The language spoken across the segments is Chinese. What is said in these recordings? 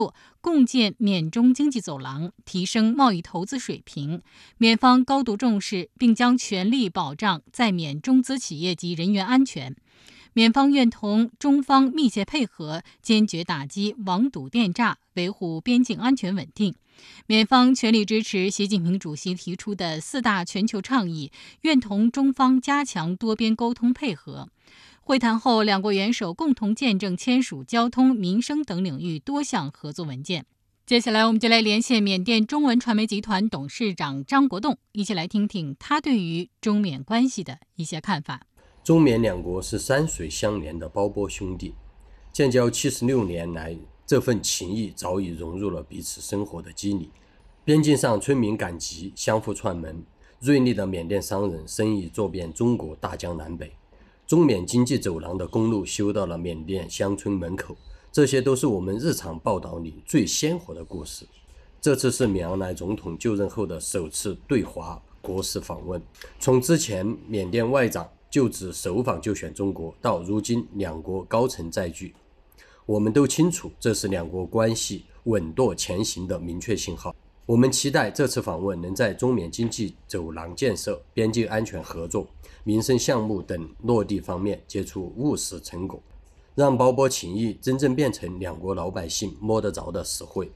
共建缅中经济走廊，提升贸易投资水平。缅方高度重视，并将全力保障在缅中资企业及人员安全。缅方愿同中方密切配合，坚决打击网赌电诈，维护边境安全稳定。缅方全力支持习近平主席提出的4大全球倡议，愿同中方加强多边沟通配合。会谈后，两国元首共同见证签署交通、民生等领域多项合作文件。接下来，我们就来连线缅甸中文传媒集团董事长张国栋，一起来听听他对于中缅关系的一些看法。 中缅两国是山水相连的胞啵兄弟，建交76年来，这份情谊早已融入了彼此生活的肌理。边境上村民赶集，相互串门，锐利的缅甸商人生意做遍中国大江南北。中缅经济走廊的公路修到了缅甸乡村门口，这些都是我们日常报道里最鲜活的故事。这次是敏昂莱总统就任后的首次对华国事访问，从之前缅甸外长就职首访就选中国，到如今两国高层再聚，我们都清楚这是两国关系稳舵前行的明确信号。我们期待这次访问能在中缅经济走廊建设、边境安全合作、民生项目等落地方面结出务实成果，让胞啵情谊真正变成两国老百姓摸得着的实惠。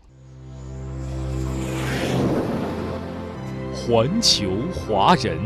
环球华人，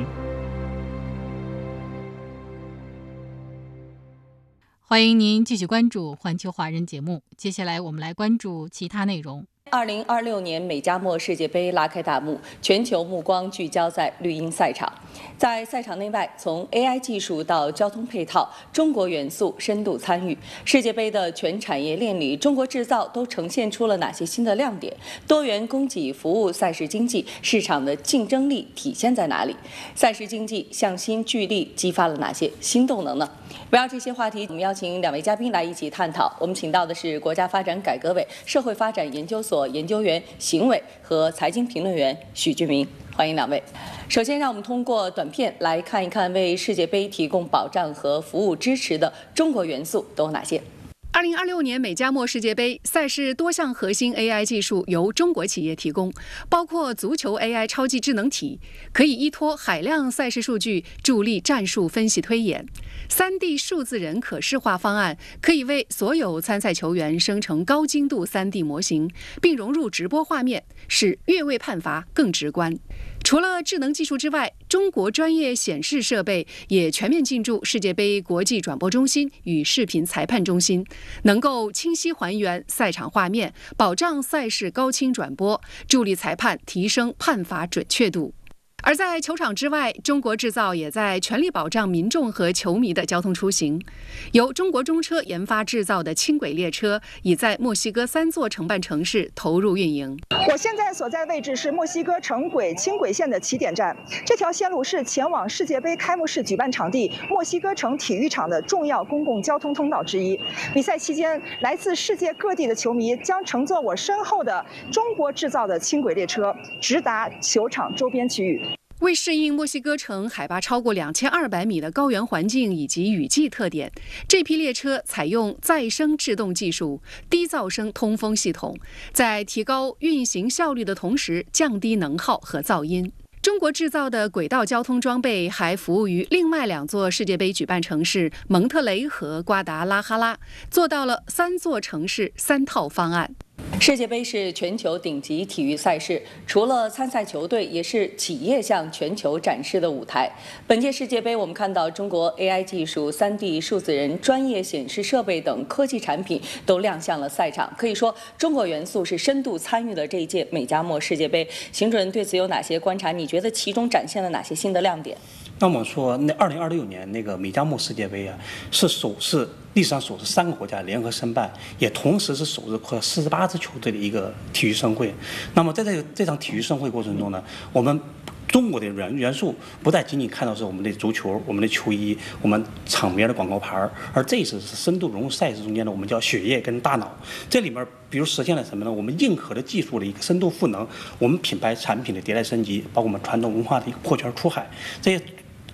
欢迎您继续关注环球华人节目。接下来我们来关注其他内容。 2026年美加墨世界杯拉开大幕，全球目光聚焦在绿茵赛场。在赛场内外，从 AI 技术到交通配套，中国元素深度参与。世界杯的全产业链里，中国制造都呈现出了哪些新的亮点？多元供给服务赛事经济市场的竞争力体现在哪里？赛事经济向心聚力激发了哪些新动能呢？围绕这些话题，我们邀请2位嘉宾来一起探讨。我们请到的是国家发展改革委社会发展研究所研究员邢伟和财经评论员许俊明，欢迎2位。首先，让我们通过短片来看一看为世界杯提供保障和服务支持的中国元素都有哪些。 2026年美加墨世界杯赛事多项核心 AI 技术由中国企业提供，包括足球 AI 超级智能体，可以依托海量赛事数据助力战术分析推演；3D 数字人可视化方案可以为所有参赛球员生成高精度 3D 模型，并融入直播画面，使越位判罚更直观。除了智能技术之外，中国专业显示设备也全面进驻世界杯国际转播中心与视频裁判中心，能够清晰还原赛场画面，保障赛事高清转播，助力裁判提升判罚准确度。而在球场之外，中国制造也在全力保障民众和球迷的交通出行。由中国中车研发制造的轻轨列车已在墨西哥3座承办城市投入运营。 我现在所在位置是墨西哥城轨轻轨线的起点站，这条线路是前往世界杯开幕式举办场地墨西哥城体育场的重要公共交通通道之一。比赛期间，来自世界各地的球迷将乘坐我身后的中国制造的轻轨列车，直达球场周边区域。 为适应墨西哥城海拔超过2200米的高原环境以及雨季特点，这批列车采用再生制动技术、低噪声通风系统，在提高运行效率的同时，降低能耗和噪音。中国制造的轨道交通装备还服务于另外2座世界杯举办城市蒙特雷和瓜达拉哈拉，做到了3座城市3套方案。 世界杯是全球顶级体育赛事，除了参赛球队，也是企业向全球展示的舞台。本届世界杯，我们看到中国 AI 技术、3D 数字人、专业显示设备等科技产品都亮相了赛场。可以说，中国元素是深度参与了这一届美加墨世界杯。邢主任对此有哪些观察？你觉得其中展现了哪些新的亮点？ 那我们说，那2026年那个美加墨世界杯啊，是历史上首次3个国家联合申办，也同时是首次48支球队的一个体育盛会。那么在这场体育盛会过程中呢，我们中国的元素不再仅仅看到是我们的足球、我们的球衣、我们场面的广告牌，而这一次是深度融入赛事中间的我们叫血液跟大脑。这里面比如实现了什么呢？我们硬核的技术的一个深度赋能，我们品牌产品的迭代升级，包括我们传统文化的一个破圈出海，这些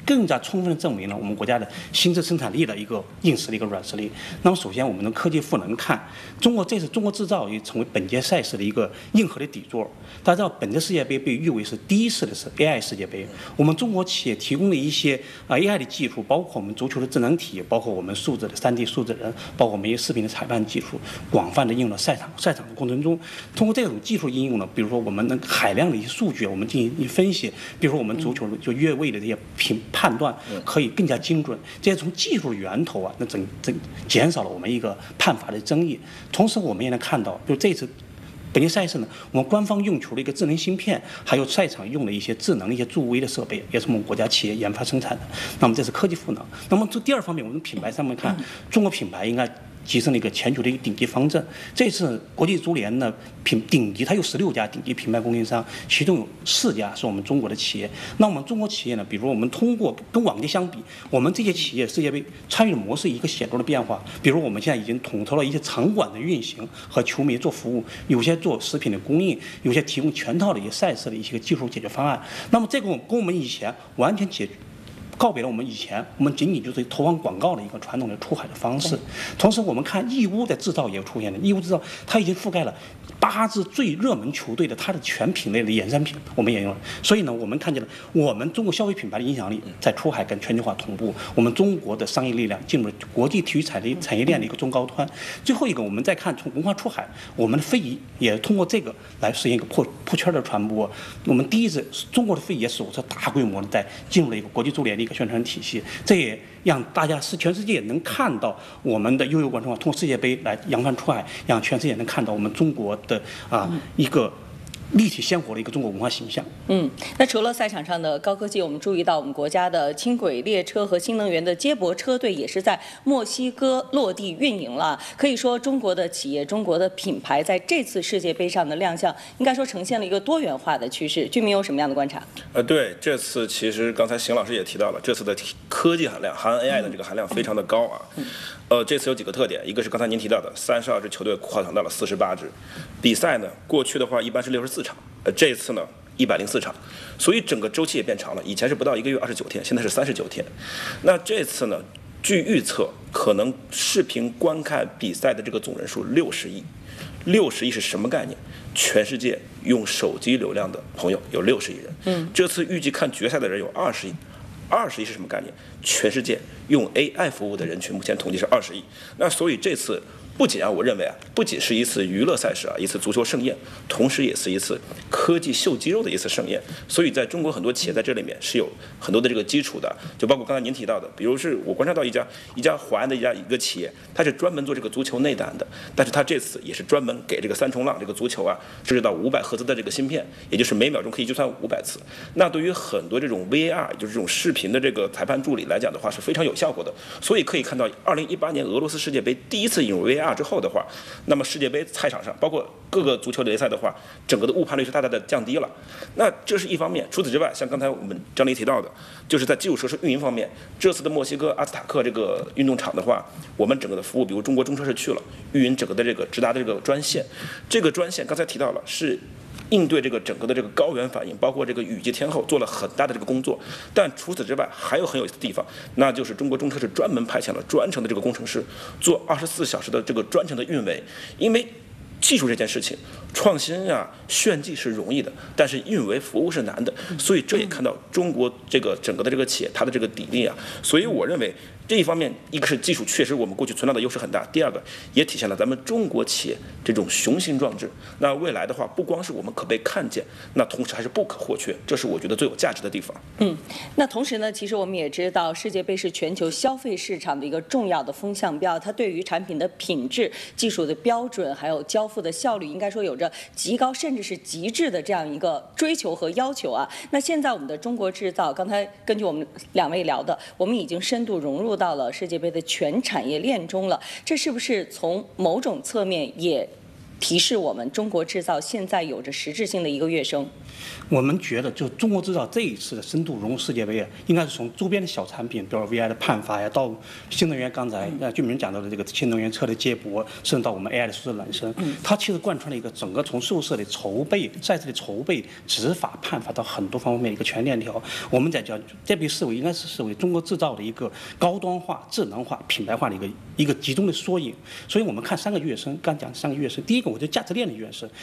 更加充分地证明了我们国家的新质生产力的一个硬实力、一个软实力。那么，首先我们的科技赋能看，这次中国制造也成为本届赛事的一个硬核的底座。大家知道，本届世界杯被誉为是第一次的是 AI 世界杯。我们中国企业提供的一些AI 的技术，包括我们足球的智能体，包括我们数字的3D 数字人，包括我们一些视频的裁判技术，广泛的应用到赛场的过程中。通过这种技术应用呢，比如说我们能海量的一些数据，我们进行分析，比如说我们足球就越位的这些判断可以更加精准。这些从技术的源头啊，那减少了我们一个判罚的争议。同时，我们也能看到，就这次本届赛事呢，我们官方用球的一个智能芯片，还有赛场用的一些智能的一些助威的设备，也是我们国家企业研发生产的。那么这是科技赋能。那么这第二方面，我们品牌上面看，中国品牌应该跻身了一个全球的一个顶级方阵。这次国际足联呢，它有16家顶级品牌供应商，其中有4家是我们中国的企业。那我们中国企业呢，比如我们通过跟往届相比，我们这些企业世界杯参与的模式一个显著的变化。比如我们现在已经统筹了一些场馆的运行和球迷做服务，有些做食品的供应，有些提供全套的一些赛事的一些技术解决方案。那么这个跟我们以前完全告别了我们以前仅仅就是投放广告的一个传统的出海的方式。同时，我们看义乌的制造也出现了，义乌制造它已经覆盖了8支最热门球队的它的全品类的衍生品，我们也用了。所以呢，我们看见了我们中国消费品牌的影响力在出海跟全球化同步，我们中国的商业力量进入了国际体育产业链的一个中高端。最后一个，我们再看从文化出海，我们的非遗也通过这个来实现一个破圈的传播。我们第一次中国的非遗也首次大规模的在进入了一个国际足联的一个宣传体系，这也让大家全世界能看到我们的悠悠国文化，通过世界杯来扬帆出海，让全世界能看到我们中国的一个立体鲜活的一个中国文化形象。 那除了赛场上的高科技，我们注意到我们国家的轻轨列车和新能源的接驳车队也是在墨西哥落地运营了。可以说，中国的企业、中国的品牌在这次世界杯上的亮相，应该说呈现了一个多元化的趋势。居民有什么样的观察？ 对，这次其实刚才邢老师也提到了，这次的科技含量，含 AI 的这个含量非常的高啊。这次有几个特点，一个是刚才您提到的32支球队扩展到了48支，比赛呢，过去的话一般是64场，这次呢104场，所以整个周期也变长了，以前是不到1个月29天，现在是39天。那这次呢，据预测，可能视频观看比赛的这个总人数60亿。60亿是什么概念？全世界用手机流量的朋友有60亿人。这次预计看决赛的人有20亿。20亿是什么概念？全世界用 AI 服务的人群，目前统计是20亿。那所以这次不仅我认为不仅是一次娱乐赛事一次足球盛宴，同时也是一次科技秀肌肉的一次盛宴。所以在中国很多企业在这里面是有很多的这个基础的，就包括刚才您提到的，比如是我观察到一家华安的一个企业，它是专门做这个足球内胆的，但是它这次也是专门给这个3冲浪这个足球设置到500赫兹的这个芯片，也就是每秒钟可以计算500次。那对于很多这种 VAR， 就是这种视频的这个裁判助理来讲的话，是非常有效果的。所以可以看到，2018年俄罗斯世界杯第一次引入 VAR之后的话，那么世界杯赛场上，包括各个足球联赛的话，整个的误判率是大大的降低了。那这是一方面。除此之外，像刚才我们张黎提到的，就是在基础设施运营方面，这次的墨西哥阿兹塔克这个运动场的话，我们整个的服务，比如中国中车是去了运营整个的这个直达的这个专线，这个专线刚才提到了是应对这个整个的这个高原反应，包括这个雨季天候做了很大的这个工作。但除此之外，还有很有意思的地方，那就是中国中车是专门派遣了专程的这个工程师，做24小时的这个专程的运维。因为技术这件事情，创新炫技是容易的，但是运维服务是难的。所以这也看到中国这个整个的这个企业它的这个底力所以我认为这一方面，一个是技术确实我们过去存量的优势很大，第二个也体现了咱们中国企业这种雄心壮志。那未来的话，不光是我们可被看见，那同时还是不可或缺，这是我觉得最有价值的地方。 那同时呢，其实我们也知道，世界杯是全球消费市场的一个重要的风向标，它对于产品的品质、技术的标准，还有交付的效率，应该说有着极高甚至是极致的这样一个追求和要求那现在我们的中国制造，刚才根据我们2位聊的，我们已经深度融入到了世界杯的全产业链中了。这是不是从某种侧面也提示我们中国制造现在有着实质性的一个跃升？ 我们觉得，就中国制造这一次的深度融入世界杯啊，应该是从周边的小产品，比如 VI 的判罚呀，到新能源，刚才俊明讲到的这个新能源车的接驳，甚至到我们 AI 的数字揽胜，它其实贯穿了一个整个从宿舍的筹备、赛事的筹备、执法、判罚到很多方面的一个全链条。我们在讲，这被视为应该是视为中国制造的一个高端化、智能化、品牌化的一个集中的缩影。所以我们看3个跃升，刚讲3个跃升，第一个我觉得价值链的跃升，